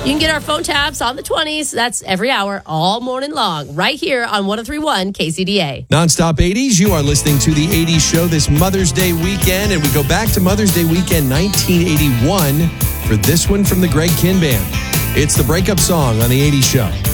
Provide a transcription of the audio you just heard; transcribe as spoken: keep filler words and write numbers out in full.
You can get our phone taps on the twenties. That's every hour, all morning long, right here on one oh three point one K C D A. Nonstop eighties, you are listening to the eighties show this Mother's Day weekend, and we go back to Mother's Day weekend nineteen eighty-one for this one from the Greg Kihn Band. It's the breakup song on the eighties show.